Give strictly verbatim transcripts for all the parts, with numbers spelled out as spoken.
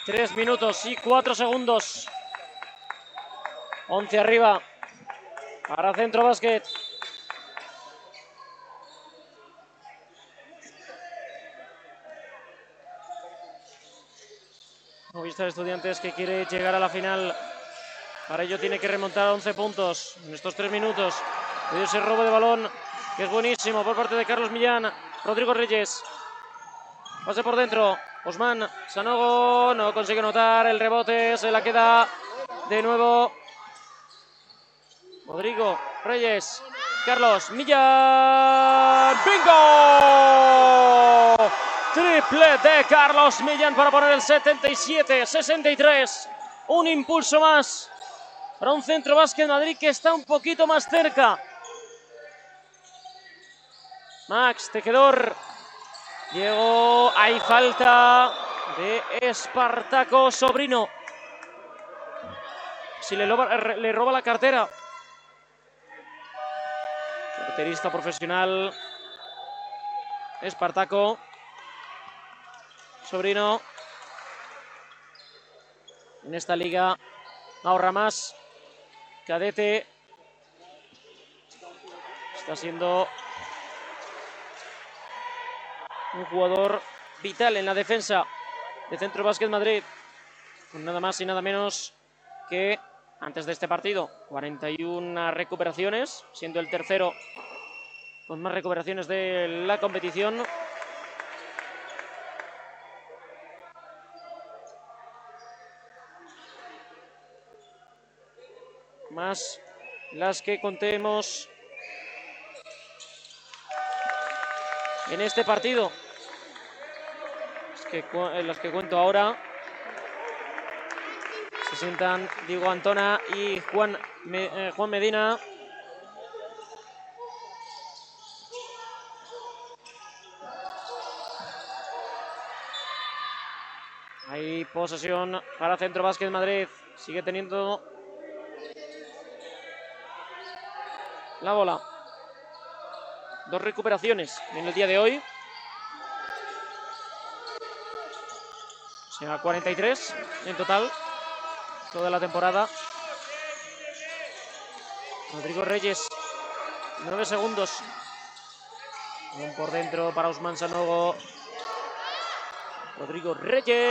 Tres minutos y cuatro segundos. once arriba para Centro Básquet. Movistar Estudiantes, que quiere llegar a la final. Para ello tiene que remontar a once puntos en estos tres minutos. De ese robo de balón, que es buenísimo por parte de Carlos Millán. Rodrigo Reyes. Pase por dentro. Osman Sanogo no consigue anotar. El rebote se la queda de nuevo Rodrigo Reyes. Carlos Millán. ¡Bingo! Triple de Carlos Millán para poner el setenta y siete sesenta y tres. Un impulso más para un Centro Básquet Madrid que está un poquito más cerca. Max Tejedor. Llegó. Hay falta de Espartaco Sobrino. Si le roba, le roba la cartera. Carterista profesional. Espartaco Sobrino. En esta liga ahorra más. Cadete. Está siendo un jugador vital en la defensa de Centro Básquet Madrid. Con nada más y nada menos que, antes de este partido, cuarenta y una recuperaciones, siendo el tercero con más recuperaciones de la competición. Más las que contemos en este partido. Las que, las que cuento ahora. Se sientan Diego Antona y Juan, eh, Juan Medina. Hay posesión para Centro Básquet Madrid. Sigue teniendo la bola. Dos recuperaciones en el día de hoy. O sea, cuarenta y tres en total. Toda la temporada. Rodrigo Reyes. nueve segundos. Bien por dentro para Osman Sanogo. Rodrigo Reyes.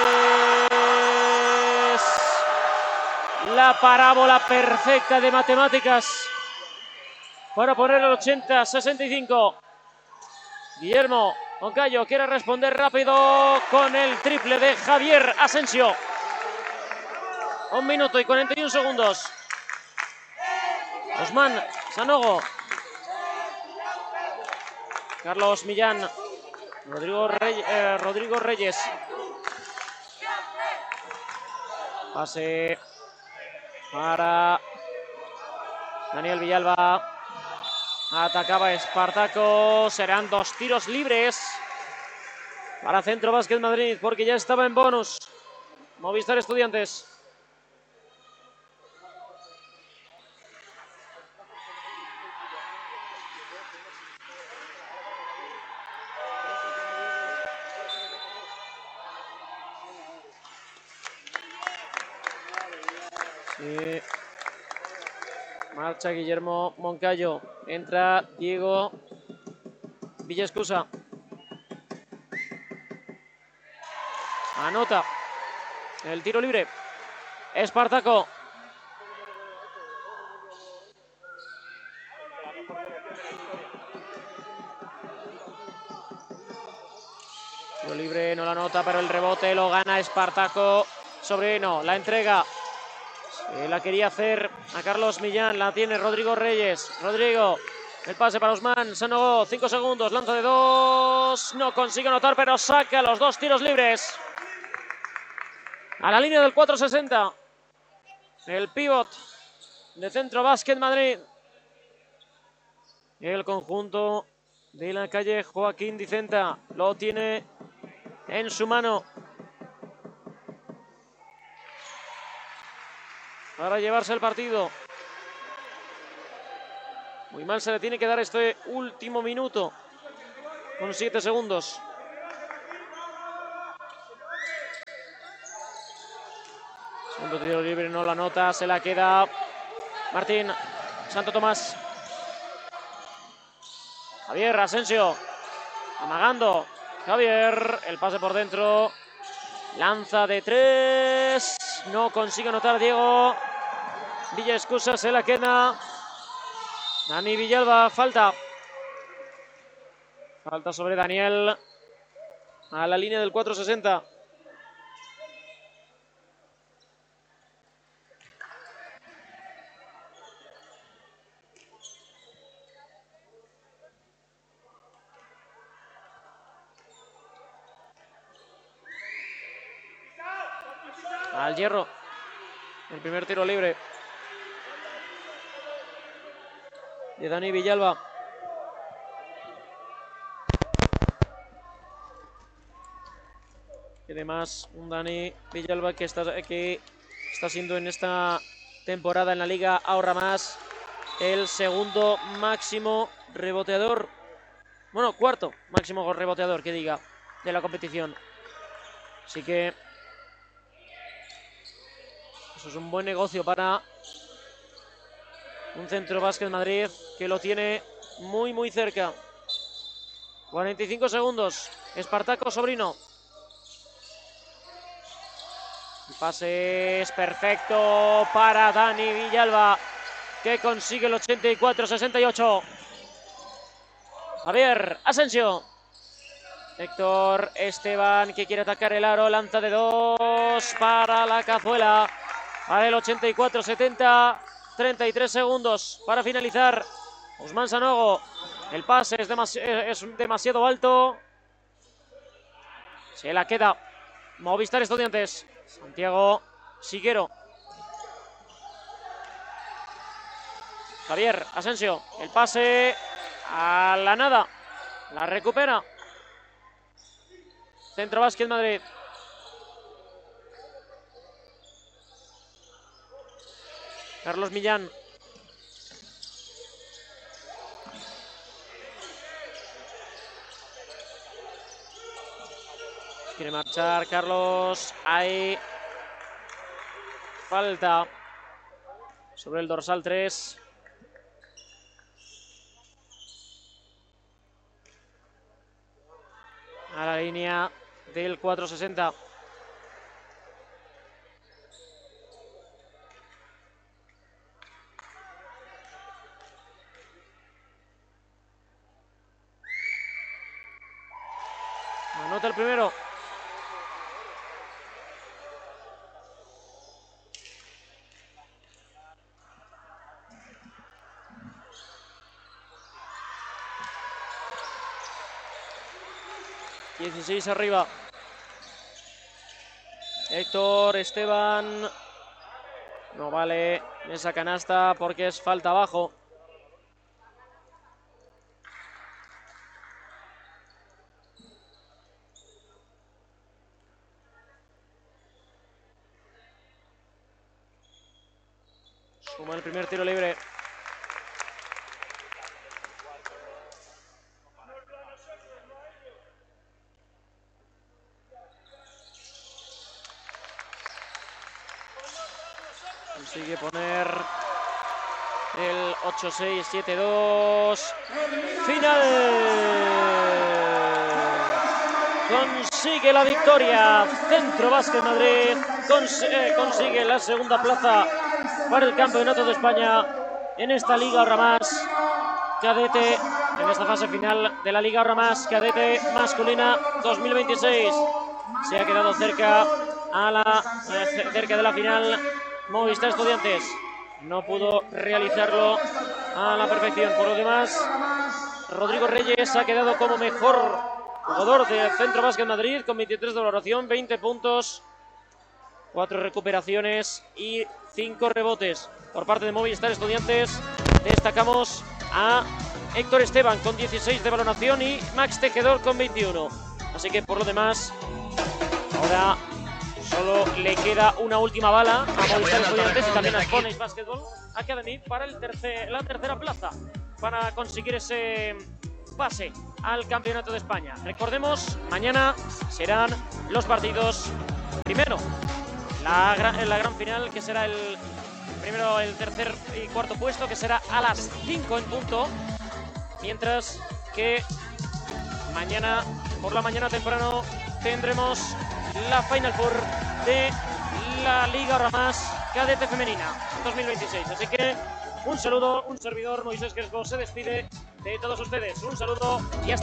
La parábola perfecta de matemáticas para poner el ochenta sesenta y cinco. Guillermo Moncayo quiere responder rápido con el triple de Javier Asensio. Un minuto y cuarenta y un segundos. Osman Sanogo. Carlos Millán. Rodrigo, Rey, eh, Rodrigo Reyes. Pase para Daniel Villalba. Atacaba Espartaco. Serán dos tiros libres para Centro Básquet Madrid, porque ya estaba en bonus Movistar Estudiantes. Sí. Marcha Guillermo Moncayo. Entra Diego Villascusa. Anota el tiro libre. Espartaco. Tiro libre, no la anota, pero el rebote lo gana Espartaco Sobrino. La entrega. Eh, la quería hacer a Carlos Millán. La tiene Rodrigo Reyes. Rodrigo. El pase para Osman Sanogo. Cinco segundos. Lanza de dos. No consigue anotar, pero saca los dos tiros libres. A la línea del cuatro sesenta. El pívot de Centro Básquet Madrid. El conjunto de la calle Joaquín Dicenta lo tiene en su mano para llevarse el partido. Muy mal se le tiene que dar este último minuto con siete segundos. Segundo tiro libre, no la nota, se la queda Martín Santo Tomás. Javier Asensio, amagando. Javier, el pase por dentro. Lanza de tres. No consigue anotar Diego Villaescusa, se la queda Dani Villalba. Falta. Falta sobre Daniel. A la línea del cuatro sesenta. Al hierro. El primer tiro libre de Dani Villalba. Y además un Dani Villalba que está, que está siendo en esta temporada en la Liga Ahorra Más el segundo máximo reboteador, bueno, cuarto máximo reboteador que diga de la competición. Así que eso es un buen negocio para un Centro Básquet Madrid que lo tiene muy muy cerca. cuarenta y cinco segundos. Espartaco Sobrino. El pase es perfecto para Dani Villalba, que consigue el ochenta y cuatro sesenta y ocho. Javier Asensio. Héctor Esteban, que quiere atacar el aro, lanza de dos para la cazuela. Para el ochenta y cuatro setenta, treinta y tres segundos para finalizar. Ousmane Sanogo, el pase es, demasi es demasiado alto. Se la queda Movistar Estudiantes. Santiago Siguero. Javier Asensio, el pase a la nada. La recupera Centro Básquet Madrid. Carlos Millán. Quiere marchar Carlos. Hay falta sobre el dorsal tres. A la línea del cuatro sesenta. Anota el primero. dieciséis arriba. Héctor Esteban. No vale esa canasta porque es falta abajo. Suma el primer tiro libre. Consigue poner el ocho seis siete dos. Final. Consigue la victoria. Centro Básquet Madrid cons eh, consigue la segunda plaza para el Campeonato de España en esta Liga Ahorra Más Cadete, en esta fase final de la Liga Ahorra Más Cadete masculina dos mil veintiséis. Se ha quedado cerca a la eh, cerca de la final Movistar Estudiantes. No pudo realizarlo a la perfección. Por lo demás, Rodrigo Reyes ha quedado como mejor jugador del Centro Básquet Madrid con veintitrés de valoración, veinte puntos, cuatro recuperaciones y cinco rebotes. Por parte de Movistar Estudiantes destacamos a Héctor Esteban con dieciséis de valoración y Max Tejedor con veintiuno. Así que por lo demás, ahora solo le queda una última bala a Movistar Estudiantes y también a Sponeys Basketball Academy para el tercer, la tercera plaza, para conseguir ese pase al Campeonato de España. Recordemos, mañana serán los partidos. Primero, la gran, la gran final, que será el primero, el tercer y cuarto puesto, que será a las cinco en punto. Mientras que mañana, por la mañana temprano, tendremos la Final Four de la Liga Ahora Más Cadete Femenina dos mil veintiséis. Así que un saludo, un servidor, Moisés Crespo, se despide de todos ustedes. Un saludo y hasta